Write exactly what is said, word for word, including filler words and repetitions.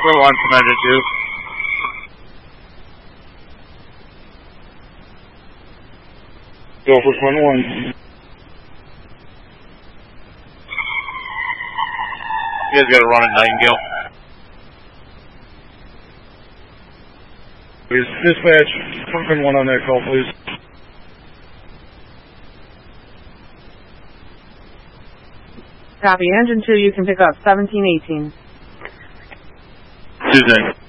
We're one from engine two. Go for Quinn one. You guys got to run at Nightingale. Please dispatch, Quinn one on that call, please. Copy. Engine two, you can pick up seventeen eighteen. Tuesday.